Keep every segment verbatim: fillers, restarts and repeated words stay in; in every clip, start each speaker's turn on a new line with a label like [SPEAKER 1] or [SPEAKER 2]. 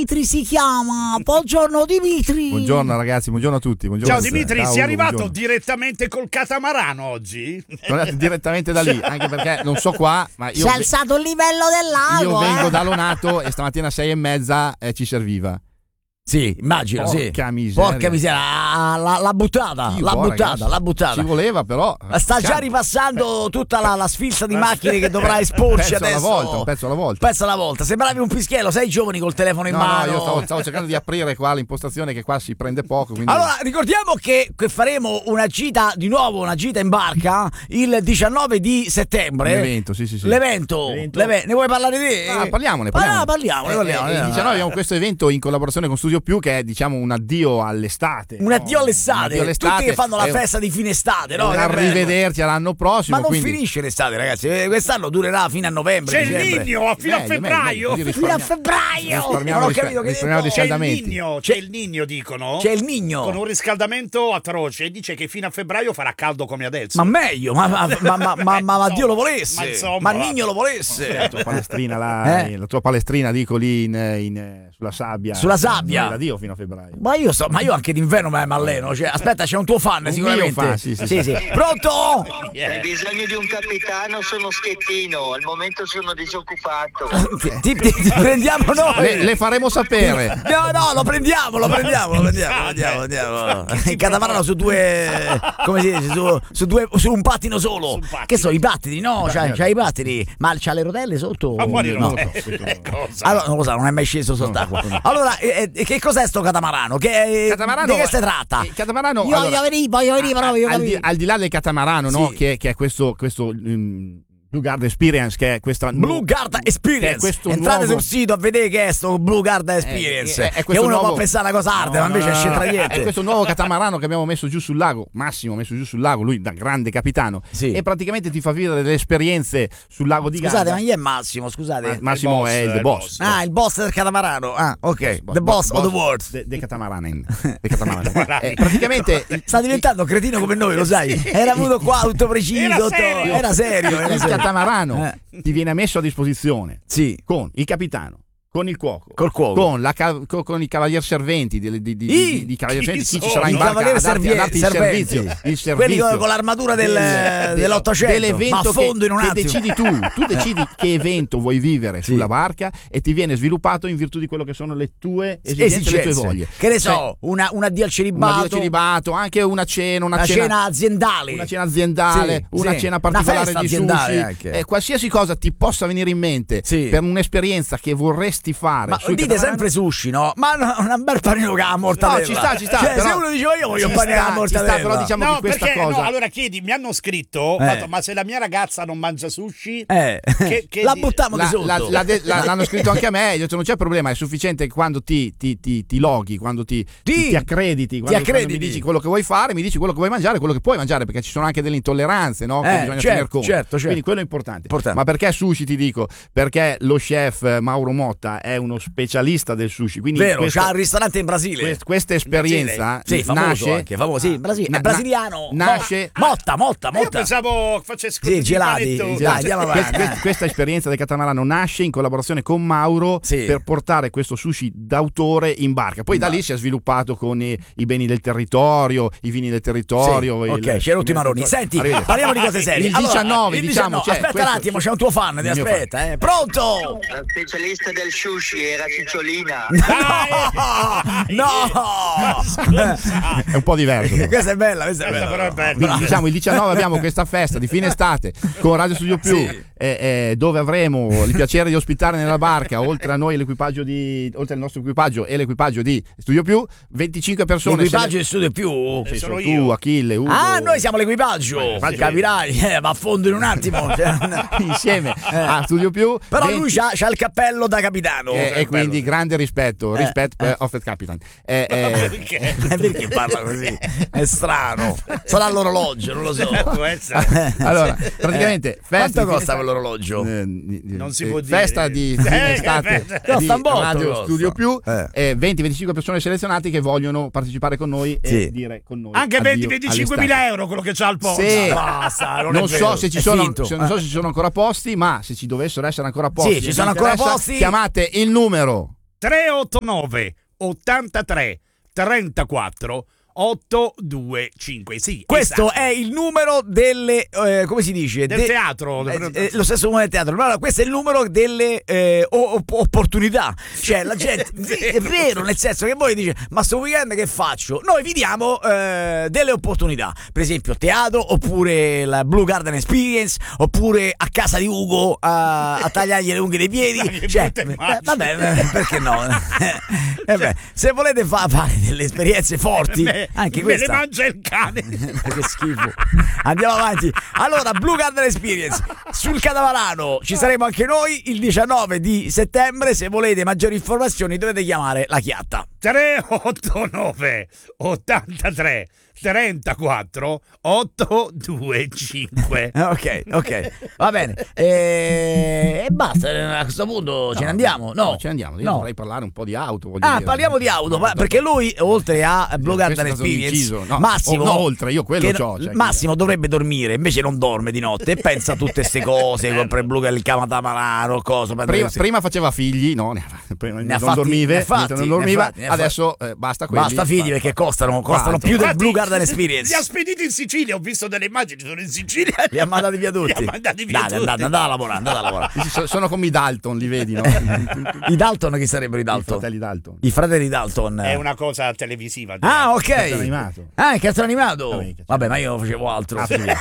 [SPEAKER 1] Dimitri si chiama. Buongiorno Dimitri.
[SPEAKER 2] Buongiorno ragazzi, buongiorno a tutti. Buongiorno.
[SPEAKER 3] Ciao Dimitri,
[SPEAKER 2] Ciao,
[SPEAKER 3] sei arrivato
[SPEAKER 2] buongiorno.
[SPEAKER 3] direttamente col catamarano oggi?
[SPEAKER 2] Sono andato direttamente da lì, anche perché non so qua, ma io
[SPEAKER 1] Si è alzato il livello del lago.
[SPEAKER 2] Io vengo
[SPEAKER 1] eh?
[SPEAKER 2] da Lonato e stamattina a sei e mezza eh, ci serviva.
[SPEAKER 4] Sì, immagino, sì.
[SPEAKER 2] Porca miseria.
[SPEAKER 4] Porca miseria, ah, la, la buttata,
[SPEAKER 2] Io,
[SPEAKER 4] la
[SPEAKER 2] oh,
[SPEAKER 4] buttata,
[SPEAKER 2] ragazzi,
[SPEAKER 4] la buttata.
[SPEAKER 2] Ci voleva però.
[SPEAKER 4] Sta già
[SPEAKER 2] Chiaro.
[SPEAKER 4] ripassando tutta la, la sfilza di macchine che dovrà esporci
[SPEAKER 2] Un pezzo
[SPEAKER 4] adesso.
[SPEAKER 2] alla volta, un pezzo alla volta.
[SPEAKER 4] Un pezzo alla volta. Sembravi un fischiello, sei giovani col telefono in
[SPEAKER 2] No,
[SPEAKER 4] mano.
[SPEAKER 2] no, io stavo, stavo cercando di aprire qua l'impostazione che qua si prende poco. Quindi...
[SPEAKER 4] Allora, ricordiamo che, che faremo una gita, di nuovo una gita in barca, il diciannove di settembre.
[SPEAKER 2] L'evento, sì, sì, sì.
[SPEAKER 4] L'evento.
[SPEAKER 2] L'evento.
[SPEAKER 4] L'eve- Ne vuoi parlare te?
[SPEAKER 2] Ah, parliamone, parliamone.
[SPEAKER 4] Ah, parliamone,
[SPEAKER 2] Eh,
[SPEAKER 4] parliamone.
[SPEAKER 2] eh, il diciannove abbiamo questo evento in collaborazione con Studio Più che è diciamo un addio all'estate.
[SPEAKER 4] Un addio
[SPEAKER 2] no?
[SPEAKER 4] all'estate.
[SPEAKER 2] Un addio all'estate.
[SPEAKER 4] Tutti che fanno la
[SPEAKER 2] È un-
[SPEAKER 4] festa di fine estate, no?
[SPEAKER 2] un
[SPEAKER 4] Che bello.
[SPEAKER 2] arrivederci all'anno prossimo.
[SPEAKER 4] Ma non
[SPEAKER 2] quindi...
[SPEAKER 4] finisce l'estate, ragazzi. Eh, Quest'anno durerà fino a novembre.
[SPEAKER 3] C'è il
[SPEAKER 4] dicembre.
[SPEAKER 3] Nino fino a
[SPEAKER 2] Meglio,
[SPEAKER 3] febbraio.
[SPEAKER 2] meglio,
[SPEAKER 4] Fino a
[SPEAKER 2] risparmia-
[SPEAKER 4] febbraio.
[SPEAKER 2] risparmiamo
[SPEAKER 4] Non ho
[SPEAKER 2] rispa-
[SPEAKER 4] capito che
[SPEAKER 2] risparmiamo
[SPEAKER 4] detto.
[SPEAKER 3] C'è il
[SPEAKER 2] riscaldamenti.
[SPEAKER 3] Nino, c'è il Nino dicono.
[SPEAKER 4] C'è il Nino.
[SPEAKER 3] Con un riscaldamento atroce e dice che fino a febbraio farà caldo come adesso.
[SPEAKER 4] Ma meglio, ma, ma, ma, ma, ma, ma, ma Dio lo volesse.
[SPEAKER 3] Ma
[SPEAKER 4] Ma,
[SPEAKER 3] insomma,
[SPEAKER 4] Nino lo volesse.
[SPEAKER 2] La tua palestrina, là,
[SPEAKER 4] Eh?
[SPEAKER 2] la tua palestrina dico lì in, in- sulla sabbia.
[SPEAKER 4] Sulla sabbia.
[SPEAKER 2] Non la dio fino a febbraio.
[SPEAKER 4] Ma io so, ma io anche d'inverno mi alleno. Cioè, aspetta, c'è un tuo fan
[SPEAKER 2] Un
[SPEAKER 4] sicuramente.
[SPEAKER 2] mio fan, sì, sì, sì.
[SPEAKER 4] Pronto?
[SPEAKER 3] Yeah.
[SPEAKER 5] Hai bisogno di un capitano, sono Schettino, al momento sono disoccupato.
[SPEAKER 4] Ti, ti- ti prendiamo noi.
[SPEAKER 2] Le, le faremo sapere.
[SPEAKER 4] No, no, lo prendiamo, lo prendiamo, lo prendiamo, lo prendiamo, lo prendiamo. Il catamarano su due, come si dice, su, su due, su un pattino solo.
[SPEAKER 3] un pattino.
[SPEAKER 4] Che so, i pattini, no? C'ha, c'ha i pattini. Ma c'ha le rotelle sotto?
[SPEAKER 3] Ma quali
[SPEAKER 4] No.
[SPEAKER 3] rotelle? Cosa?
[SPEAKER 4] Allora, non lo so, non è mai sceso sott'acqua. Allora, eh, eh, che cos'è sto catamarano? Che,
[SPEAKER 2] Catamarano,
[SPEAKER 4] di che si tratta?
[SPEAKER 2] il catamarano,
[SPEAKER 1] Io
[SPEAKER 2] allora,
[SPEAKER 1] voglio venire, voglio venire proprio.
[SPEAKER 2] al, di, al di là del catamarano, no?
[SPEAKER 4] Sì.
[SPEAKER 2] Che, che è questo, questo mm, Blue Guard Experience, che è questa
[SPEAKER 4] Blue Guard
[SPEAKER 2] che è
[SPEAKER 4] Experience.
[SPEAKER 2] questo
[SPEAKER 4] Entrate
[SPEAKER 2] nuovo-
[SPEAKER 4] sul sito a vedere che è sto Blue Guard Experience.
[SPEAKER 2] Eh, è- è
[SPEAKER 4] che
[SPEAKER 2] questo
[SPEAKER 4] uno
[SPEAKER 2] nuovo-
[SPEAKER 4] può pensare una cosa hard, ma invece
[SPEAKER 2] No, no, no,
[SPEAKER 4] c'entra
[SPEAKER 2] no,
[SPEAKER 4] niente.
[SPEAKER 2] È questo nuovo catamarano che abbiamo messo giù sul lago. Massimo ha messo giù sul lago, lui da grande capitano.
[SPEAKER 4] Sì.
[SPEAKER 2] E praticamente ti fa vivere delle esperienze sul lago di
[SPEAKER 4] Scusate,
[SPEAKER 2] Garda.
[SPEAKER 4] ma chi è Massimo? Scusate.
[SPEAKER 2] Ah, Massimo
[SPEAKER 3] boss,
[SPEAKER 2] è il
[SPEAKER 3] è
[SPEAKER 2] the
[SPEAKER 3] il
[SPEAKER 2] boss.
[SPEAKER 3] boss.
[SPEAKER 4] Ah, il boss del catamarano. Ah, ok. The boss of the world.
[SPEAKER 2] De, de catamaranen. De catamaranen. Eh, praticamente
[SPEAKER 4] Sta diventando cretino come noi, lo sai. Era venuto qua tutto preciso.
[SPEAKER 3] Era
[SPEAKER 4] tutto-
[SPEAKER 3] serio.
[SPEAKER 4] Era serio. Era
[SPEAKER 2] il
[SPEAKER 4] serio.
[SPEAKER 2] catamarano
[SPEAKER 4] Eh.
[SPEAKER 2] ti viene messo a disposizione
[SPEAKER 4] Sì.
[SPEAKER 2] con il capitano, con il cuoco,
[SPEAKER 4] Col cuoco.
[SPEAKER 2] con, la ca- co- con i cavalieri serventi di, di, di,
[SPEAKER 4] I-
[SPEAKER 2] di, di cavalieri
[SPEAKER 3] chi
[SPEAKER 2] serventi, chi ci
[SPEAKER 3] sono?
[SPEAKER 2] sarà in
[SPEAKER 3] I
[SPEAKER 2] barca
[SPEAKER 4] cavalieri
[SPEAKER 2] a darti, a darti il
[SPEAKER 4] serventi.
[SPEAKER 2] servizio, il
[SPEAKER 4] Quelli
[SPEAKER 2] servizio
[SPEAKER 4] con, con l'armatura del,
[SPEAKER 2] del-
[SPEAKER 4] dell'Ottocento.
[SPEAKER 2] dell'evento
[SPEAKER 4] ma affondo in un
[SPEAKER 2] che,
[SPEAKER 4] attimo.
[SPEAKER 2] che decidi tu, tu decidi che evento vuoi vivere
[SPEAKER 4] Sì.
[SPEAKER 2] sulla barca e ti viene sviluppato in virtù di quello che sono le tue esigenze e le tue voglie.
[SPEAKER 4] Che ne
[SPEAKER 2] Cioè,
[SPEAKER 4] so, una, un addio al
[SPEAKER 2] un
[SPEAKER 4] celibato.
[SPEAKER 2] addio al celibato, anche una cena, una,
[SPEAKER 4] Una cena aziendale.
[SPEAKER 2] una cena aziendale,
[SPEAKER 4] Sì,
[SPEAKER 2] una
[SPEAKER 4] sì.
[SPEAKER 2] cena
[SPEAKER 4] Una
[SPEAKER 2] particolare
[SPEAKER 4] festa
[SPEAKER 2] di
[SPEAKER 4] aziendale
[SPEAKER 2] sushi,
[SPEAKER 4] anche.
[SPEAKER 2] eh, qualsiasi cosa ti possa venire in mente
[SPEAKER 4] Sì.
[SPEAKER 2] per un'esperienza che vorresti fare.
[SPEAKER 4] Ma
[SPEAKER 2] sui
[SPEAKER 4] dite
[SPEAKER 2] catamarani.
[SPEAKER 4] sempre sushi, no? Ma no, un bel panino con la mortadella.
[SPEAKER 2] No, ci sta, ci sta,
[SPEAKER 4] Cioè,
[SPEAKER 2] però-
[SPEAKER 4] se uno dice, oh, io voglio
[SPEAKER 2] Ci
[SPEAKER 4] un panino con la
[SPEAKER 2] sta, ci
[SPEAKER 4] mortadella.
[SPEAKER 2] sta, però diciamo
[SPEAKER 3] No,
[SPEAKER 2] che questa
[SPEAKER 3] perché
[SPEAKER 2] cosa
[SPEAKER 3] no, allora chiedi, mi hanno scritto,
[SPEAKER 4] Eh.
[SPEAKER 3] fatto, ma se la mia ragazza non mangia sushi,
[SPEAKER 4] Eh,
[SPEAKER 3] Che- che
[SPEAKER 4] la
[SPEAKER 3] di-
[SPEAKER 4] buttiamo di
[SPEAKER 2] La-
[SPEAKER 4] sotto.
[SPEAKER 2] la- la de- la- l'hanno scritto anche a me, io ho detto, non c'è problema, è sufficiente che quando ti, ti, ti, ti loghi, quando ti,
[SPEAKER 4] Sì.
[SPEAKER 2] ti, ti accrediti, quando, quando
[SPEAKER 4] accrediti.
[SPEAKER 2] mi dici quello che vuoi fare, mi dici quello che vuoi mangiare, quello che puoi mangiare, perché ci sono anche delle intolleranze, no? Che
[SPEAKER 4] Eh,
[SPEAKER 2] bisogna
[SPEAKER 4] certo,
[SPEAKER 2] tener conto.
[SPEAKER 4] certo, certo.
[SPEAKER 2] Quindi quello è importante.
[SPEAKER 4] Importante.
[SPEAKER 2] Ma perché sushi ti dico? Perché lo chef eh, Mauro Motta è uno specialista del sushi, quindi
[SPEAKER 4] Vero,
[SPEAKER 2] questa,
[SPEAKER 4] c'ha un ristorante in Brasile.
[SPEAKER 2] quest- questa esperienza
[SPEAKER 4] Sì, famoso
[SPEAKER 2] nasce
[SPEAKER 4] anche, famoso, sì, in Brasile.
[SPEAKER 2] na-
[SPEAKER 4] è brasiliano.
[SPEAKER 2] na- nasce
[SPEAKER 4] Mo- Motta, Motta,
[SPEAKER 3] io
[SPEAKER 4] Motta.
[SPEAKER 3] pensavo facesse
[SPEAKER 4] Sì, gelati,
[SPEAKER 3] panetto.
[SPEAKER 4] dai, andiamo
[SPEAKER 2] Que-
[SPEAKER 4] avanti.
[SPEAKER 2] que- questa esperienza del catamarano nasce in collaborazione con Mauro
[SPEAKER 4] Sì.
[SPEAKER 2] per portare questo sushi d'autore in barca. Poi da lì si è sviluppato con i, i beni del territorio, i vini del territorio.
[SPEAKER 4] Sì,
[SPEAKER 2] il-
[SPEAKER 4] ok, Cerotti Maroni. Senti,
[SPEAKER 2] Arrivederci.
[SPEAKER 4] parliamo di cose serie.
[SPEAKER 2] Il
[SPEAKER 4] Allora,
[SPEAKER 2] diciannove,
[SPEAKER 4] il
[SPEAKER 2] diciamo,
[SPEAKER 4] diciannove,
[SPEAKER 2] cioè,
[SPEAKER 4] aspetta
[SPEAKER 2] questo-
[SPEAKER 4] un attimo, c'è un tuo fan, ti
[SPEAKER 2] Il mio
[SPEAKER 4] aspetta, eh. Pronto?
[SPEAKER 5] La specialista del sushi era Cicciolina.
[SPEAKER 4] No! No!
[SPEAKER 2] È un po' diverso. però.
[SPEAKER 4] Questa è bella, questa è
[SPEAKER 3] Questa
[SPEAKER 4] bella.
[SPEAKER 3] però è bella.
[SPEAKER 2] Quindi diciamo il diciannove abbiamo questa festa di fine estate con Radio Studio Più,
[SPEAKER 4] Sì.
[SPEAKER 2] eh, eh, dove avremo il piacere di ospitare nella barca, oltre a noi l'equipaggio di oltre al nostro equipaggio e l'equipaggio di Studio Più, venticinque persone.
[SPEAKER 4] L'equipaggio di studio più.
[SPEAKER 2] Sì,
[SPEAKER 3] sono
[SPEAKER 2] sono
[SPEAKER 3] io.
[SPEAKER 2] tu, Achille, Ugo.
[SPEAKER 4] Ah, noi siamo l'equipaggio.
[SPEAKER 2] sì.
[SPEAKER 4] Capirai, eh, va a fondo in un attimo. Cioè,
[SPEAKER 2] insieme
[SPEAKER 4] Eh.
[SPEAKER 2] a Studio Più.
[SPEAKER 4] Però
[SPEAKER 2] venti
[SPEAKER 4] lui c'ha, c'ha il cappello da capitano.
[SPEAKER 2] e, e quindi grande rispetto,
[SPEAKER 4] Eh,
[SPEAKER 2] rispetto
[SPEAKER 4] eh.
[SPEAKER 2] eh, of the Capitan. Eh, eh,
[SPEAKER 3] Perché?
[SPEAKER 4] Eh, perché parla così? È strano. Sarà l'orologio, non lo so.
[SPEAKER 3] Può essere.
[SPEAKER 2] allora, praticamente
[SPEAKER 4] Eh,
[SPEAKER 2] festa
[SPEAKER 4] quanto
[SPEAKER 2] di
[SPEAKER 4] costa
[SPEAKER 2] fine-
[SPEAKER 4] quell'orologio?
[SPEAKER 2] Eh,
[SPEAKER 3] Non si
[SPEAKER 2] eh,
[SPEAKER 3] può dire.
[SPEAKER 2] festa di
[SPEAKER 3] Eh,
[SPEAKER 2] fine
[SPEAKER 3] eh,
[SPEAKER 2] estate
[SPEAKER 3] eh,
[SPEAKER 2] di
[SPEAKER 4] costa un botto,
[SPEAKER 2] Radio
[SPEAKER 4] costa.
[SPEAKER 2] Studio Più,
[SPEAKER 4] Eh.
[SPEAKER 2] eh, venti venticinque persone selezionate che vogliono partecipare con noi
[SPEAKER 4] Sì.
[SPEAKER 2] e dire con noi
[SPEAKER 3] Anche
[SPEAKER 2] addio
[SPEAKER 3] venti venticinquemila
[SPEAKER 2] all'estate.
[SPEAKER 3] euro quello che c'ha al posto.
[SPEAKER 2] Sì.
[SPEAKER 4] Basta, non,
[SPEAKER 2] Non
[SPEAKER 4] è
[SPEAKER 2] so
[SPEAKER 4] vero,
[SPEAKER 2] se ci
[SPEAKER 4] è
[SPEAKER 2] sono
[SPEAKER 4] finto.
[SPEAKER 2] se non so se ci sono ancora posti, ma se ci dovessero essere ancora posti,
[SPEAKER 4] Sì, ci
[SPEAKER 2] e vi
[SPEAKER 4] sono ancora
[SPEAKER 2] interessa,
[SPEAKER 4] posti.
[SPEAKER 2] chiamate il numero
[SPEAKER 3] tre otto nove ottantatré trentaquattro ottocentoventincinque. Sì,
[SPEAKER 4] questo
[SPEAKER 3] esatto.
[SPEAKER 4] è il numero delle eh, come si dice?
[SPEAKER 3] Del
[SPEAKER 4] De-
[SPEAKER 3] teatro.
[SPEAKER 4] eh, eh, lo stesso numero del teatro. Allora, questo è il numero delle eh, o- opportunità. Cioè la gente è vero, nel senso che voi dice ma sto weekend che faccio? Noi vi diamo eh, delle opportunità, per esempio teatro, oppure la Blue Garden Experience, oppure a casa di Ugo a, a tagliargli le unghie dei piedi. Cioè, eh, vabbè, perché no? eh, beh, se volete fa- fare delle esperienze forti,
[SPEAKER 3] me,
[SPEAKER 4] anche
[SPEAKER 3] me
[SPEAKER 4] questa
[SPEAKER 3] le mangia il cane.
[SPEAKER 4] che schifo. Andiamo avanti. Allora, Blue Garden Experience sul catamarano ci saremo anche noi il diciannove di settembre. Se volete maggiori informazioni dovete chiamare la Chiatta.
[SPEAKER 3] tre otto nove ottantatré trentaquattro ottocentoventincinque.
[SPEAKER 4] Ok, ok, va bene. E, e basta. A questo punto ce ne andiamo. No,
[SPEAKER 2] No, ce ne andiamo. Io
[SPEAKER 4] no.
[SPEAKER 2] vorrei parlare un po' di auto. voglio
[SPEAKER 4] Ah,
[SPEAKER 2] dire.
[SPEAKER 4] parliamo di auto,
[SPEAKER 2] No,
[SPEAKER 4] ma-
[SPEAKER 2] no,
[SPEAKER 4] perché lui, oltre a Blue
[SPEAKER 2] Questo
[SPEAKER 4] Garden
[SPEAKER 2] è stato un
[SPEAKER 4] Experience,
[SPEAKER 2] inciso. No,
[SPEAKER 4] Massimo,
[SPEAKER 2] oh, no, oltre, io quello
[SPEAKER 4] che-
[SPEAKER 2] c'ho, cioè,
[SPEAKER 4] Massimo dovrebbe dormire, invece non dorme di notte e pensa a tutte queste cose, compra il Blue il catamarano, cosa.
[SPEAKER 2] Prima, prima faceva figli, no, ne, prima
[SPEAKER 4] Ne ha
[SPEAKER 2] non
[SPEAKER 4] fatti-
[SPEAKER 2] dormive,
[SPEAKER 4] ne ha fatti,
[SPEAKER 2] non
[SPEAKER 4] ne ha
[SPEAKER 2] dormiva,
[SPEAKER 4] fatti, ne ha
[SPEAKER 2] adesso eh, basta quelli.
[SPEAKER 4] Basta figli perché costano, costano
[SPEAKER 2] Quanto?
[SPEAKER 4] più del
[SPEAKER 3] Infatti,
[SPEAKER 4] Blue Garden
[SPEAKER 3] Li
[SPEAKER 4] Experience.
[SPEAKER 3] ha spediti in Sicilia, ho visto delle immagini, sono in Sicilia.
[SPEAKER 4] Li ha mandati via tutti.
[SPEAKER 3] Li ha mandati via
[SPEAKER 4] Dai,
[SPEAKER 3] tutti.
[SPEAKER 4] andate, andate a lavorare, andate a lavorare.
[SPEAKER 2] So- Sono come i Dalton, li vedi, no?
[SPEAKER 4] I Dalton, chi sarebbero i
[SPEAKER 2] I
[SPEAKER 4] Dalton?
[SPEAKER 2] fratelli Dalton.
[SPEAKER 4] I fratelli Dalton.
[SPEAKER 3] È una cosa televisiva.
[SPEAKER 4] Ah, ok.
[SPEAKER 2] Cartone animato.
[SPEAKER 4] Ah, il cartone animato.
[SPEAKER 2] Vabbè, che-
[SPEAKER 4] Vabbè, ma io facevo altro.
[SPEAKER 2] Ah, scusa.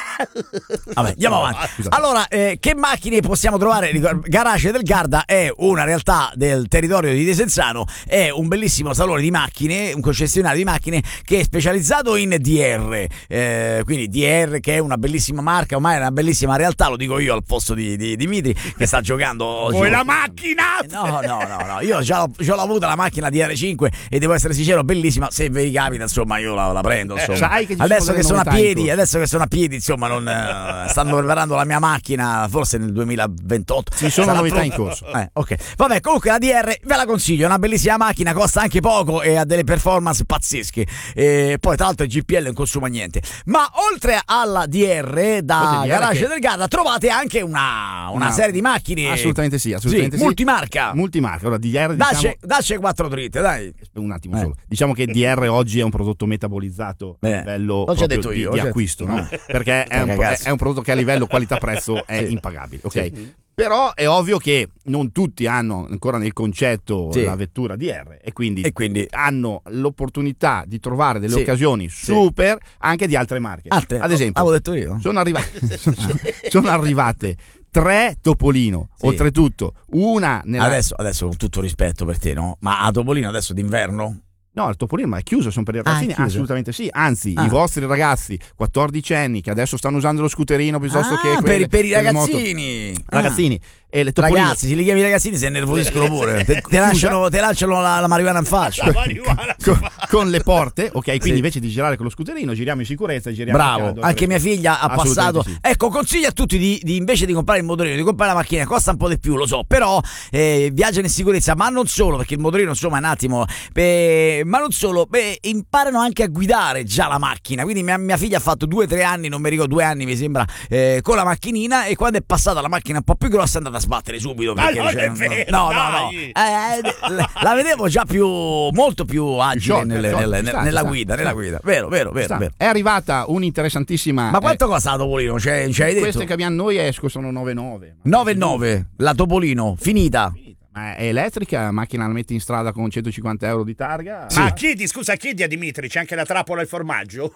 [SPEAKER 4] Vabbè, andiamo avanti.
[SPEAKER 2] Scusa.
[SPEAKER 4] Allora, eh, che macchine possiamo trovare? Ricor- Garage del Garda è una realtà del territorio di Desenzano, è un bellissimo salone di macchine, un concessionario di macchine che è specializzato in D R. Eh, quindi D R, che è una bellissima marca, ormai è una bellissima realtà, lo dico io al posto di, di Dimitri che sta giocando oggi.
[SPEAKER 3] Vuoi la macchina?
[SPEAKER 4] No, no, no, no, io già l'ho, già l'ho avuta la macchina D R cinque e devo essere sincero, bellissima. Se vi capita, insomma, io la, la prendo. Insomma.
[SPEAKER 2] sai che ci sono
[SPEAKER 4] adesso
[SPEAKER 2] delle
[SPEAKER 4] che sono a
[SPEAKER 2] novità in
[SPEAKER 4] piedi,
[SPEAKER 2] corso.
[SPEAKER 4] adesso che sono a piedi, insomma, non eh, stanno preparando la mia macchina, forse nel duemilaventotto.
[SPEAKER 2] Ci sono
[SPEAKER 4] Sarà
[SPEAKER 2] novità
[SPEAKER 4] pronta.
[SPEAKER 2] in corso.
[SPEAKER 4] Eh, ok. Vabbè, comunque la D R ve la consiglio, è una bellissima macchina, costa anche poco e ha delle performance pazzesche. E poi, tra l'altro, il G P L non consuma niente. Ma oltre alla D R da
[SPEAKER 2] Oltre a D R
[SPEAKER 4] Garage
[SPEAKER 2] che-
[SPEAKER 4] del Garda trovate anche una, una
[SPEAKER 2] Una-
[SPEAKER 4] serie di macchine.
[SPEAKER 2] Assolutamente sì, assolutamente sì.
[SPEAKER 4] Multimarca.
[SPEAKER 2] Multimarca. Allora, D R,
[SPEAKER 4] Dacci,
[SPEAKER 2] diciamo,
[SPEAKER 4] dacci quattro dritte, dai.
[SPEAKER 2] un attimo
[SPEAKER 4] Eh.
[SPEAKER 2] solo. Diciamo che D R oggi è un prodotto metabolizzato
[SPEAKER 4] Eh,
[SPEAKER 2] a livello
[SPEAKER 4] l'ho già
[SPEAKER 2] proprio
[SPEAKER 4] detto
[SPEAKER 2] di,
[SPEAKER 4] io,
[SPEAKER 2] di
[SPEAKER 4] l'ho già-
[SPEAKER 2] acquisto, no?
[SPEAKER 4] Eh.
[SPEAKER 2] Perché è un,
[SPEAKER 4] Cagazzo.
[SPEAKER 2] è un prodotto che a livello qualità-prezzo è
[SPEAKER 4] Sì.
[SPEAKER 2] impagabile, ok? Però è ovvio che non tutti hanno ancora nel concetto
[SPEAKER 4] Sì.
[SPEAKER 2] la vettura D R e quindi,
[SPEAKER 4] E quindi-
[SPEAKER 2] hanno l'opportunità di trovare delle
[SPEAKER 4] Sì.
[SPEAKER 2] occasioni super anche di altre marche.
[SPEAKER 4] Altre-
[SPEAKER 2] Ad esempio,
[SPEAKER 4] avevo detto io.
[SPEAKER 2] sono, arriva- sono arrivate tre Topolino,
[SPEAKER 4] Sì.
[SPEAKER 2] oltretutto una nella...
[SPEAKER 4] Adesso, adesso con tutto rispetto per te, no? Ma a Topolino adesso d'inverno?
[SPEAKER 2] No, il Topolino ma è chiuso, sono per i ragazzini?
[SPEAKER 4] Ah, è chiuso?
[SPEAKER 2] Assolutamente sì, anzi
[SPEAKER 4] Ah.
[SPEAKER 2] i vostri ragazzi quattordicenni che adesso stanno usando lo scooterino piuttosto
[SPEAKER 4] Ah,
[SPEAKER 2] che
[SPEAKER 4] per,
[SPEAKER 2] quelle-
[SPEAKER 4] per i
[SPEAKER 2] quelle moto-
[SPEAKER 4] ragazzini. Ah.
[SPEAKER 2] ragazzini e le Topolino
[SPEAKER 4] Ragazzi, se li chiami ragazzini si innervosiscono pure. Te, te lanciano, te lanciano la, la marijuana in faccia.
[SPEAKER 3] La marijuana.
[SPEAKER 2] con, con le porte, ok, quindi
[SPEAKER 4] Sì.
[SPEAKER 2] invece di girare con lo scooterino giriamo in sicurezza e giriamo a
[SPEAKER 4] Bravo,
[SPEAKER 2] caldo,
[SPEAKER 4] anche
[SPEAKER 2] tre-
[SPEAKER 4] mia figlia ha
[SPEAKER 2] Assolutamente
[SPEAKER 4] passato.
[SPEAKER 2] sì.
[SPEAKER 4] Ecco, consiglio a tutti di, di invece di comprare il motorino, di comprare la macchina, costa un po' di più, lo so, però eh, viaggiano in sicurezza, ma non solo, perché il motorino insomma è un attimo, eh, ma non solo, beh, imparano anche a guidare già la macchina. Quindi mia, mia figlia ha fatto due o tre anni, non mi ricordo, due anni mi sembra, eh, con la macchinina, e quando è passata la macchina un po' più grossa è andata a sbattere subito.
[SPEAKER 3] Ma
[SPEAKER 4] Perché,
[SPEAKER 3] non
[SPEAKER 4] cioè,
[SPEAKER 3] è vero,
[SPEAKER 4] no, no, no,
[SPEAKER 3] dai.
[SPEAKER 4] Eh, la, la vedevo già più, molto più agile
[SPEAKER 2] Sciolta,
[SPEAKER 4] nelle-
[SPEAKER 2] sciolta,
[SPEAKER 4] nelle-
[SPEAKER 2] ci sta,
[SPEAKER 4] nella
[SPEAKER 2] ci sta,
[SPEAKER 4] guida,
[SPEAKER 2] ci
[SPEAKER 4] nella
[SPEAKER 2] sta.
[SPEAKER 4] guida, vero, vero, vero,
[SPEAKER 2] Sta.
[SPEAKER 4] vero.
[SPEAKER 2] È arrivata un'interessantissima
[SPEAKER 4] Ma
[SPEAKER 2] eh,
[SPEAKER 4] quanto costa la Topolino? Cioè, ci hai detto?
[SPEAKER 2] queste che abbiamo noi eh, costano nove virgola nove.
[SPEAKER 4] nove virgola nove, la Topolino, finita.
[SPEAKER 2] Ma è elettrica, la macchina la metti in strada con centocinquanta euro di targa.
[SPEAKER 3] Ma chiedi, scusa, chiedi a Dimitri, c'è anche la trappola al formaggio?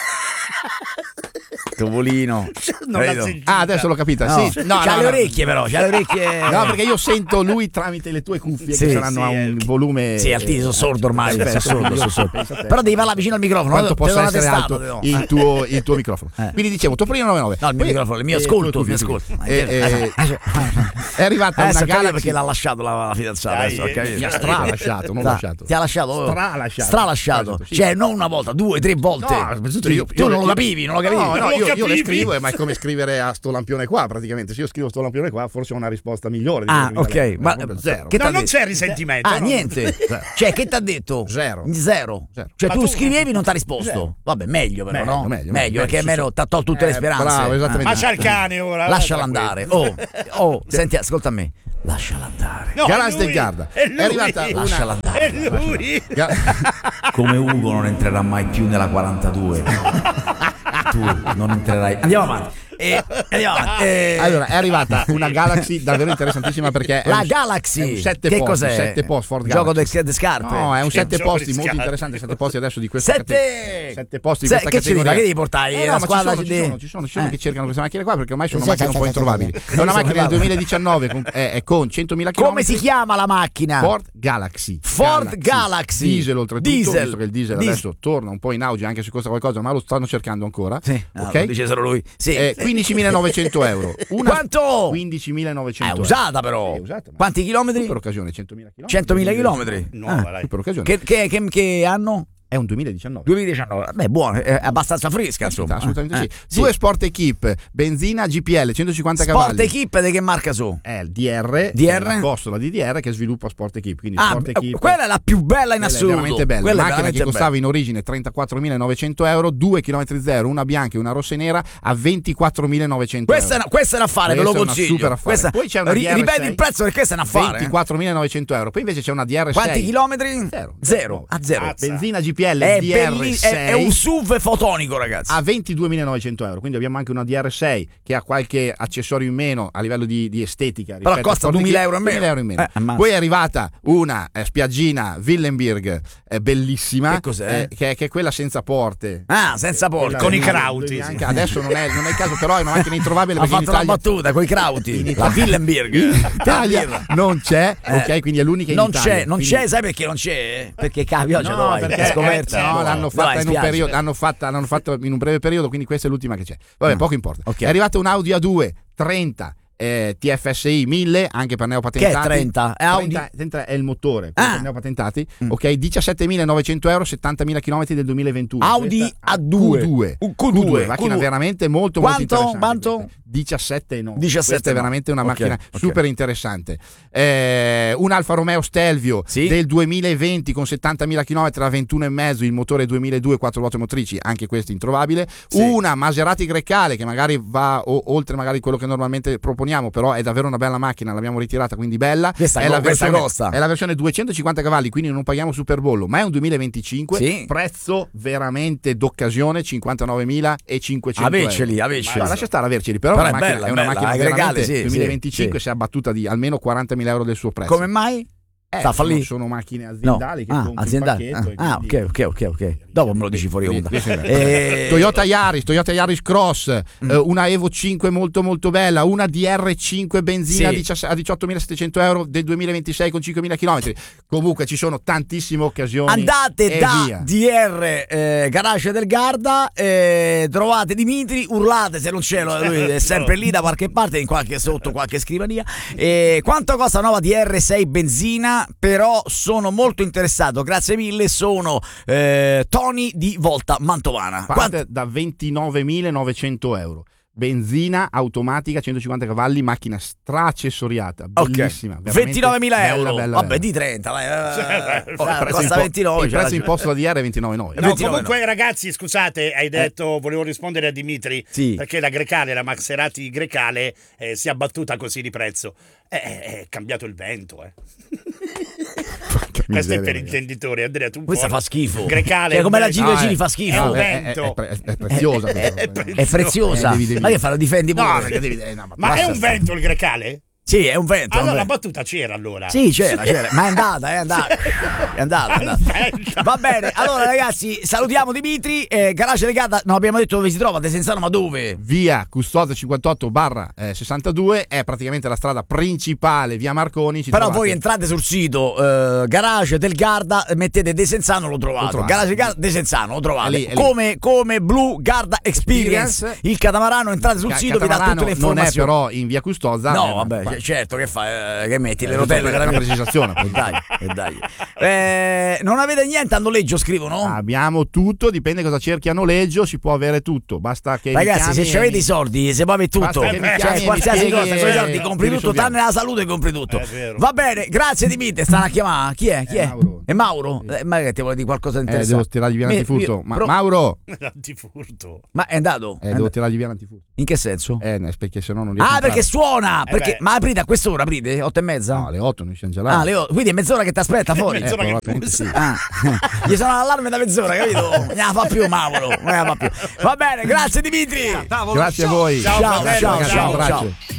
[SPEAKER 4] Topolino.
[SPEAKER 3] Non l'ha
[SPEAKER 4] Vedo.
[SPEAKER 3] sentita.
[SPEAKER 2] Ah, adesso l'ho capita.
[SPEAKER 4] No.
[SPEAKER 2] Sì, no,
[SPEAKER 4] c'ha
[SPEAKER 2] no,
[SPEAKER 4] le
[SPEAKER 2] no.
[SPEAKER 4] orecchie però, c'ha le orecchie.
[SPEAKER 2] No, perché io sento lui tramite le tue cuffie
[SPEAKER 4] Sì,
[SPEAKER 2] che saranno a
[SPEAKER 3] sì,
[SPEAKER 2] un volume.
[SPEAKER 4] Sì, altissimo, sono sordo ormai,
[SPEAKER 2] Aspetta,
[SPEAKER 4] sono sordo, sono sordo.
[SPEAKER 2] pensa a te.
[SPEAKER 4] Però devi parlare vicino al microfono.
[SPEAKER 2] Quanto
[SPEAKER 4] te
[SPEAKER 2] possa
[SPEAKER 4] l'ho
[SPEAKER 2] essere
[SPEAKER 4] testato,
[SPEAKER 2] alto
[SPEAKER 4] no.
[SPEAKER 2] il tuo, il tuo microfono.
[SPEAKER 4] Eh.
[SPEAKER 2] Quindi dicevo, Topolino nove virgola nove.
[SPEAKER 4] No, il mio
[SPEAKER 2] Poi-
[SPEAKER 4] microfono, il mio
[SPEAKER 2] eh,
[SPEAKER 4] ascolto,
[SPEAKER 2] tue
[SPEAKER 4] mi
[SPEAKER 2] cuffie,
[SPEAKER 4] ascolto.
[SPEAKER 2] tue cuffie. Eh, eh, è arrivata
[SPEAKER 4] Adesso
[SPEAKER 2] una
[SPEAKER 4] capito
[SPEAKER 2] Galaxy
[SPEAKER 4] perché l'ha lasciato la, la fidanzata.
[SPEAKER 3] Dai,
[SPEAKER 4] Adesso ho
[SPEAKER 3] eh,
[SPEAKER 4] capito.
[SPEAKER 2] mi ha stralasciato, non
[SPEAKER 4] Dai,
[SPEAKER 2] lasciato.
[SPEAKER 4] Ti ha lasciato?
[SPEAKER 2] Stralasciato.
[SPEAKER 4] Stralasciato.
[SPEAKER 2] Sì.
[SPEAKER 4] Cioè, non una volta, due, tre volte.
[SPEAKER 2] No, soprattutto io-
[SPEAKER 4] tu
[SPEAKER 2] io-
[SPEAKER 4] non lo
[SPEAKER 2] io-
[SPEAKER 4] capivi, non lo capivi.
[SPEAKER 2] No, no,
[SPEAKER 3] Non lo
[SPEAKER 2] io, io le
[SPEAKER 3] capivi?
[SPEAKER 2] scrivo, eh, ma è come scrivere a sto lampione qua, praticamente. Se io scrivo sto lampione qua, forse ho una risposta migliore. Di
[SPEAKER 4] Ah,
[SPEAKER 2] quello che mi
[SPEAKER 4] ok,
[SPEAKER 2] dà
[SPEAKER 4] ma
[SPEAKER 2] lei. No, zero.
[SPEAKER 4] che
[SPEAKER 3] No,
[SPEAKER 4] t'ha
[SPEAKER 3] non
[SPEAKER 4] detto?
[SPEAKER 3] c'è risentimento.
[SPEAKER 4] Ah,
[SPEAKER 3] no?
[SPEAKER 4] niente. Cioè, che ti ha detto?
[SPEAKER 2] Zero.
[SPEAKER 4] Zero.
[SPEAKER 2] Zero.
[SPEAKER 4] Cioè,
[SPEAKER 3] Ma
[SPEAKER 4] tu
[SPEAKER 3] tu-
[SPEAKER 4] scrivevi e non ti ha risposto.
[SPEAKER 2] Zero.
[SPEAKER 4] Vabbè, meglio però,
[SPEAKER 2] Meglio,
[SPEAKER 4] no?
[SPEAKER 2] meglio,
[SPEAKER 4] Meglio, perché
[SPEAKER 2] meglio,
[SPEAKER 4] almeno ti ha tolto tutte le
[SPEAKER 2] Eh,
[SPEAKER 4] speranze.
[SPEAKER 2] bravo, esattamente.
[SPEAKER 3] Ma c'ha il cane ora.
[SPEAKER 4] Lascialo
[SPEAKER 3] tranquillo.
[SPEAKER 4] andare. Oh, oh, senti, ascolta a me. Lasciala andare.
[SPEAKER 3] No,
[SPEAKER 2] Garage
[SPEAKER 3] è lui,
[SPEAKER 2] del Garda.
[SPEAKER 3] È, lui.
[SPEAKER 2] È arrivata una-
[SPEAKER 4] Lasciala andare.
[SPEAKER 3] È lui.
[SPEAKER 2] Ga-
[SPEAKER 4] Come Ugo non entrerà mai più nella quarantadue. Tu non entrerai. Andiamo avanti. E, andiamo avanti. E-
[SPEAKER 2] Allora, è arrivata una Galaxy davvero interessantissima perché è
[SPEAKER 4] la
[SPEAKER 2] un-
[SPEAKER 4] Galaxy.
[SPEAKER 2] è un sette
[SPEAKER 4] che
[SPEAKER 2] posti,
[SPEAKER 4] cos'è?
[SPEAKER 2] sette posti Ford
[SPEAKER 4] Gioco
[SPEAKER 2] Galaxy.
[SPEAKER 4] de, de scarpe.
[SPEAKER 2] No, è un
[SPEAKER 3] Che
[SPEAKER 2] sette
[SPEAKER 3] gioco
[SPEAKER 2] posti
[SPEAKER 3] di
[SPEAKER 2] molto
[SPEAKER 3] scarpe.
[SPEAKER 2] interessante, sette posti adesso di questa
[SPEAKER 4] Sette!
[SPEAKER 2] cate- sette posti di
[SPEAKER 4] Se-
[SPEAKER 2] questa
[SPEAKER 4] che ci
[SPEAKER 2] categoria.
[SPEAKER 4] devi- che devi portare?
[SPEAKER 2] Eh,
[SPEAKER 4] La
[SPEAKER 2] no, ma ci
[SPEAKER 4] squadra
[SPEAKER 2] sono,
[SPEAKER 4] di-
[SPEAKER 2] ci sono, ci sono, ci sono
[SPEAKER 4] Eh.
[SPEAKER 2] che cercano queste macchine qua perché ormai sono
[SPEAKER 1] Sì,
[SPEAKER 2] macchine
[SPEAKER 1] sì,
[SPEAKER 2] un po'
[SPEAKER 1] sì, sì,
[SPEAKER 2] introvabili.
[SPEAKER 1] sì.
[SPEAKER 2] È una
[SPEAKER 4] Sì,
[SPEAKER 2] macchina del
[SPEAKER 4] sì.
[SPEAKER 2] duemiladiciannove con, è, è con centomila chilometri.
[SPEAKER 4] Come si chiama la macchina?
[SPEAKER 2] Ford Galaxy.
[SPEAKER 4] Ford Galaxy.
[SPEAKER 2] Diesel oltretutto,
[SPEAKER 4] Diesel.
[SPEAKER 2] visto che il diesel
[SPEAKER 4] Diesel.
[SPEAKER 2] adesso torna un po' in auge anche se costa qualcosa, ma lo stanno cercando ancora.
[SPEAKER 4] Sì, no,
[SPEAKER 2] ok?
[SPEAKER 4] lo dice solo lui. Sì.
[SPEAKER 2] Eh, quindicimilanovecento euro. Una-
[SPEAKER 4] Quanto?
[SPEAKER 2] quindicimilanovecento
[SPEAKER 4] È
[SPEAKER 2] euro.
[SPEAKER 4] usata però.
[SPEAKER 2] È usata, ma-
[SPEAKER 4] Quanti chilometri?
[SPEAKER 2] Per occasione, centomila chilometri.
[SPEAKER 4] centomila chilometri.
[SPEAKER 3] Nuova,
[SPEAKER 4] Ah.
[SPEAKER 3] dai.
[SPEAKER 2] Per occasione.
[SPEAKER 4] Che, che, che, che anno?
[SPEAKER 2] È un duemiladiciannove.
[SPEAKER 4] duemiladiciannove. Beh, buono, è abbastanza fresca, insomma.
[SPEAKER 2] Assolutamente
[SPEAKER 4] Eh,
[SPEAKER 2] sì. Due Sport Equip, benzina G P L, centocinquanta
[SPEAKER 4] Sport
[SPEAKER 2] cavalli.
[SPEAKER 4] Equip di che marca su?
[SPEAKER 2] È il D R,
[SPEAKER 4] D R?
[SPEAKER 2] la costola di D R che sviluppa Sport Equip. Quindi
[SPEAKER 4] Ah,
[SPEAKER 2] Sport Equip.
[SPEAKER 4] quella è la più bella in
[SPEAKER 2] Quella è
[SPEAKER 4] assoluto.
[SPEAKER 2] veramente bella.
[SPEAKER 4] Quella è
[SPEAKER 2] Macchina
[SPEAKER 4] veramente
[SPEAKER 2] che costava
[SPEAKER 4] bella.
[SPEAKER 2] in origine trentaquattromilanovecento euro, due chilometri zero, una bianca e una rossa e nera a ventiquattromilanovecento euro.
[SPEAKER 4] Questa è, una, questa è un affare, ve lo
[SPEAKER 2] Questa è una
[SPEAKER 4] consiglio.
[SPEAKER 2] super affare.
[SPEAKER 4] Questa-
[SPEAKER 2] Poi c'è una
[SPEAKER 4] ri-
[SPEAKER 2] D R sei,
[SPEAKER 4] ripeti il prezzo perché questa è un affare. eh.
[SPEAKER 2] ventiquattromilanovecento euro. Poi invece c'è una D R sei.
[SPEAKER 4] Quanti chilometri?
[SPEAKER 2] Zero.
[SPEAKER 4] Zero. A zero.
[SPEAKER 3] Azza.
[SPEAKER 2] Benzina G P L
[SPEAKER 4] È,
[SPEAKER 2] D
[SPEAKER 4] belli-
[SPEAKER 2] R sei.
[SPEAKER 4] è, è un S U V fotonico, ragazzi.
[SPEAKER 2] a ventiduemilanovecento euro, quindi abbiamo anche una D R sei che ha qualche accessorio in meno a livello di, di estetica.
[SPEAKER 4] Però
[SPEAKER 2] rispetto a
[SPEAKER 4] costa
[SPEAKER 2] Sport
[SPEAKER 4] duemila
[SPEAKER 2] Equip,
[SPEAKER 4] euro in meno.
[SPEAKER 2] duemila euro in meno.
[SPEAKER 4] Eh, ammazza.
[SPEAKER 2] Poi è arrivata una eh, spiaggina Willenberg eh, bellissima,
[SPEAKER 4] Che cos'è?
[SPEAKER 2] eh, che, è, che è quella senza porte.
[SPEAKER 4] Ah, senza porta.
[SPEAKER 2] Quella
[SPEAKER 3] con i
[SPEAKER 2] blu-
[SPEAKER 3] crauti,
[SPEAKER 2] blu-
[SPEAKER 3] sì.
[SPEAKER 2] bianca. Adesso non è, non è il caso, però è una macchina introvabile
[SPEAKER 4] Ha
[SPEAKER 2] perché in
[SPEAKER 4] fatto una
[SPEAKER 2] Italia,
[SPEAKER 4] battuta con i crauti. La Willenberg.
[SPEAKER 2] in Italia non c'è,
[SPEAKER 4] Eh.
[SPEAKER 2] ok? Quindi è l'unica in
[SPEAKER 4] Non
[SPEAKER 2] Italia.
[SPEAKER 4] c'è, non
[SPEAKER 2] Quindi-
[SPEAKER 4] c'è, sai perché non c'è? Perché cavio,
[SPEAKER 2] No,
[SPEAKER 4] dove vai?
[SPEAKER 2] perché
[SPEAKER 4] È scoperta.
[SPEAKER 2] eh, no,
[SPEAKER 4] Dove
[SPEAKER 2] l'hanno
[SPEAKER 4] vai?
[SPEAKER 2] fatta in un
[SPEAKER 4] Spiaggia.
[SPEAKER 2] periodo, l'hanno fatta, l'hanno fatta in un breve periodo, quindi questa è l'ultima che c'è. Vabbè,
[SPEAKER 4] Mm.
[SPEAKER 2] poco importa.
[SPEAKER 4] Ok.
[SPEAKER 2] È arrivata un Audi A due trenta eh, T F S I mille anche per neopatentati.
[SPEAKER 4] Che è trenta? È Audi?
[SPEAKER 2] trenta, trenta è il motore, quello
[SPEAKER 4] Ah.
[SPEAKER 2] per neopatentati.
[SPEAKER 4] Mm.
[SPEAKER 2] Ok, diciassettemilanovecento euro, settantamila chilometri del duemilaventuno.
[SPEAKER 4] Audi
[SPEAKER 2] Questa-
[SPEAKER 4] A due.
[SPEAKER 2] Q due.
[SPEAKER 4] Un Q due.
[SPEAKER 2] macchina
[SPEAKER 4] Q due.
[SPEAKER 2] veramente molto
[SPEAKER 4] Quanto?
[SPEAKER 2] molto interessante.
[SPEAKER 4] Quanto?
[SPEAKER 2] questa. diciassette e nove.
[SPEAKER 4] diciassette
[SPEAKER 2] Questa è
[SPEAKER 4] e nove.
[SPEAKER 2] veramente una
[SPEAKER 4] Ok,
[SPEAKER 2] macchina
[SPEAKER 4] ok.
[SPEAKER 2] super interessante. Eh, un Alfa Romeo Stelvio
[SPEAKER 4] Sì.
[SPEAKER 2] del duemilaventi con settantamila chilometri a ventuno e mezzo, il motore duemiladue, quattro ruote motrici, anche questo introvabile.
[SPEAKER 4] Sì.
[SPEAKER 2] Una Maserati Grecale che magari va o- oltre magari quello che normalmente proponiamo, però è davvero una bella macchina, l'abbiamo ritirata, quindi bella.
[SPEAKER 4] Questa
[SPEAKER 2] è
[SPEAKER 4] co-
[SPEAKER 2] la
[SPEAKER 4] questa
[SPEAKER 2] versione,
[SPEAKER 4] costa.
[SPEAKER 2] è la versione duecentocinquanta cavalli, quindi non paghiamo superbollo, ma è un duemilaventicinque,
[SPEAKER 4] Sì.
[SPEAKER 2] prezzo veramente d'occasione cinquantanovemilacinquecento
[SPEAKER 4] Aveceli,
[SPEAKER 2] euro.
[SPEAKER 4] aveceli.
[SPEAKER 2] Ma lascia stare averceli, però,
[SPEAKER 4] Però
[SPEAKER 2] è
[SPEAKER 4] è
[SPEAKER 2] una macchina,
[SPEAKER 4] bella,
[SPEAKER 2] è
[SPEAKER 4] è
[SPEAKER 2] una
[SPEAKER 4] bella,
[SPEAKER 2] macchina
[SPEAKER 4] la Grecale,
[SPEAKER 2] veramente
[SPEAKER 4] sì,
[SPEAKER 2] duemilaventicinque
[SPEAKER 4] sì,
[SPEAKER 2] si è abbattuta di almeno quarantamila euro del suo prezzo.
[SPEAKER 4] Come mai?
[SPEAKER 2] Eh,
[SPEAKER 4] sta
[SPEAKER 2] sono,
[SPEAKER 4] fallì?
[SPEAKER 2] sono macchine
[SPEAKER 4] No.
[SPEAKER 2] aziendali che
[SPEAKER 4] Ah,
[SPEAKER 2] compri
[SPEAKER 4] aziendali.
[SPEAKER 2] il pacchetto e
[SPEAKER 4] Ah,
[SPEAKER 2] quindi-
[SPEAKER 4] ok, ok, ok, ok. Dopo me lo dici fuori onda.
[SPEAKER 2] Sì, sì, sì.
[SPEAKER 4] Eh,
[SPEAKER 2] Toyota Yaris, Toyota Yaris Cross,
[SPEAKER 4] Mm.
[SPEAKER 2] eh, una Evo cinque molto molto bella, una D R cinque benzina
[SPEAKER 4] Sì.
[SPEAKER 2] a diciassette a diciottomilasettecento euro del duemilaventisei con cinquemila chilometri. Comunque ci sono tantissime occasioni.
[SPEAKER 4] Andate
[SPEAKER 2] e
[SPEAKER 4] da
[SPEAKER 2] via.
[SPEAKER 4] D R eh, Garage del Garda, eh, trovate Dimitri, urlate se non c'è, lui è sempre lì da qualche parte, in qualche, sotto qualche scrivania. Eh, quanto costa la nuova D R sei benzina? Però sono molto interessato, grazie mille, sono eh, Tony di Volta Mantovana.
[SPEAKER 2] Parte
[SPEAKER 4] Quanto-
[SPEAKER 2] da ventinovemilanovecento euro. Benzina automatica, centocinquanta cavalli, macchina straaccessoriata,
[SPEAKER 4] Ok,
[SPEAKER 2] bellissima. veramente
[SPEAKER 4] ventinovemila
[SPEAKER 2] bella,
[SPEAKER 4] euro.
[SPEAKER 2] bella,
[SPEAKER 4] Vabbè,
[SPEAKER 2] bella.
[SPEAKER 4] di trenta, vai, eh,
[SPEAKER 2] Oh, il prezzo
[SPEAKER 4] costa
[SPEAKER 2] impo-
[SPEAKER 4] ventinove.
[SPEAKER 2] il
[SPEAKER 4] c'ha
[SPEAKER 2] prezzo
[SPEAKER 4] ragione.
[SPEAKER 2] imposto da D R è ventinove virgola nove.
[SPEAKER 3] No,
[SPEAKER 4] ventinove,
[SPEAKER 3] comunque ragazzi, scusate, hai detto, volevo rispondere a Dimitri,
[SPEAKER 4] Sì.
[SPEAKER 3] perché la Grecale, la Maserati Grecale eh, si è abbattuta così di prezzo. Eh, eh, è cambiato il vento, eh. Questo è per intenditori, Andrea, tu un
[SPEAKER 4] Questa
[SPEAKER 3] po'.
[SPEAKER 4] fa schifo.
[SPEAKER 3] Grecale.
[SPEAKER 4] Cioè, come la
[SPEAKER 3] invece-
[SPEAKER 4] Giri
[SPEAKER 2] No,
[SPEAKER 4] Giri
[SPEAKER 2] è-
[SPEAKER 4] fa
[SPEAKER 3] è
[SPEAKER 4] schifo.
[SPEAKER 3] un
[SPEAKER 2] È, è-
[SPEAKER 3] vento.
[SPEAKER 2] è pre- è preziosa.
[SPEAKER 3] È- è
[SPEAKER 2] però.
[SPEAKER 3] pre-
[SPEAKER 4] È preziosa.
[SPEAKER 2] Eh, devi- devi-
[SPEAKER 4] Ma che fa? La difendi
[SPEAKER 2] No,
[SPEAKER 4] pure?
[SPEAKER 2] perché devi- eh, no, ma
[SPEAKER 3] Ma
[SPEAKER 2] basta
[SPEAKER 3] è un
[SPEAKER 2] stare.
[SPEAKER 3] vento il Grecale?
[SPEAKER 4] Sì, è un vento. è un
[SPEAKER 3] Allora la
[SPEAKER 4] vento.
[SPEAKER 3] battuta c'era allora.
[SPEAKER 4] Sì, c'era, c'era, ma è andata, è andata. È andata, è andata.
[SPEAKER 3] Aspetta.
[SPEAKER 4] Va bene, allora ragazzi, salutiamo Dimitri. Eh, Garage Legata, non abbiamo detto dove si trova, a Desenzano, ma dove?
[SPEAKER 2] Via Custoza cinquantotto barra sessantadue è praticamente la strada principale, via Marconi. Ci
[SPEAKER 4] Però
[SPEAKER 2] trovate-
[SPEAKER 4] voi entrate sul sito eh, Garage del Garda, mettete Desenzano, lo trovate.
[SPEAKER 2] Lo trovate.
[SPEAKER 4] Garage del Garda, Desenzano, lo trovate.
[SPEAKER 2] È lì, è lì.
[SPEAKER 4] Come, come Blue Garda Experience,
[SPEAKER 2] Experience.
[SPEAKER 4] il catamarano, entrate sul
[SPEAKER 2] Ca-
[SPEAKER 4] sito, vi dà tutte
[SPEAKER 2] Catamarano
[SPEAKER 4] le informazioni.
[SPEAKER 2] non è però in via Custoza.
[SPEAKER 4] No,
[SPEAKER 2] eh,
[SPEAKER 4] vabbè,
[SPEAKER 2] ma-
[SPEAKER 4] c- certo, che fai? Eh, che metti le
[SPEAKER 2] Eh,
[SPEAKER 4] rotelle
[SPEAKER 2] per la
[SPEAKER 4] veramente?
[SPEAKER 2] precisazione.
[SPEAKER 4] E dai, e dai. Eh, non avete niente a noleggio, scrivono?
[SPEAKER 2] Abbiamo tutto, dipende cosa cerchi a noleggio, si può avere tutto. Basta che mi
[SPEAKER 4] Ragazzi,
[SPEAKER 2] chiami
[SPEAKER 4] se
[SPEAKER 2] e
[SPEAKER 4] ci avete
[SPEAKER 2] mi-
[SPEAKER 4] i soldi, se poi avete tutto,
[SPEAKER 2] Basta che mi
[SPEAKER 4] cioè
[SPEAKER 2] chiami e mi
[SPEAKER 4] qualsiasi
[SPEAKER 2] spieghi
[SPEAKER 4] cosa, con i
[SPEAKER 2] e-
[SPEAKER 4] soldi compri
[SPEAKER 2] ti
[SPEAKER 4] tutto,
[SPEAKER 2] risolviamo.
[SPEAKER 4] tranne la salute compri tutto.
[SPEAKER 3] È vero.
[SPEAKER 4] Va bene, grazie di Mite, stanno a chiamare. Chi è? Chi
[SPEAKER 2] Eh,
[SPEAKER 4] è?
[SPEAKER 2] Mauro.
[SPEAKER 4] E Mauro? Eh, ma che ti vuole dire qualcosa di
[SPEAKER 2] Eh,
[SPEAKER 4] interessante?
[SPEAKER 2] devo tirargli via
[SPEAKER 4] Mi-
[SPEAKER 2] l'antifurto.
[SPEAKER 4] io-
[SPEAKER 2] Ma,
[SPEAKER 4] pro-
[SPEAKER 2] Mauro,
[SPEAKER 3] L'antifurto.
[SPEAKER 4] Ma è andato?
[SPEAKER 2] eh,
[SPEAKER 4] È
[SPEAKER 2] devo
[SPEAKER 4] andato.
[SPEAKER 2] tirargli via l'antifurto.
[SPEAKER 4] In che senso?
[SPEAKER 2] Eh, no, perché sennò non riesco
[SPEAKER 4] Ah,
[SPEAKER 2] a
[SPEAKER 4] perché
[SPEAKER 2] entrare.
[SPEAKER 4] suona!
[SPEAKER 3] Eh
[SPEAKER 4] Perché...
[SPEAKER 3] beh.
[SPEAKER 4] Ma aprite a quest'ora, aprite? Otto e mezza?
[SPEAKER 2] No, alle otto noi siamo già là.
[SPEAKER 4] Ah, le o- quindi è mezz'ora che ti aspetta fuori.
[SPEAKER 3] Mezz'ora
[SPEAKER 2] Eh,
[SPEAKER 3] che
[SPEAKER 2] probabilmente
[SPEAKER 3] puzza.
[SPEAKER 2] sì.
[SPEAKER 4] Ah, gli sono l'allarme da mezz'ora, capito? Non la fa più Mauro, non la fa più. Va bene, grazie Dimitri.
[SPEAKER 2] Grazie a voi.
[SPEAKER 3] Ciao,
[SPEAKER 4] Ciao,
[SPEAKER 3] fratello,
[SPEAKER 4] ciao,
[SPEAKER 2] Ragazzi,
[SPEAKER 4] ciao,
[SPEAKER 2] un
[SPEAKER 4] ciao.
[SPEAKER 2] abbraccio.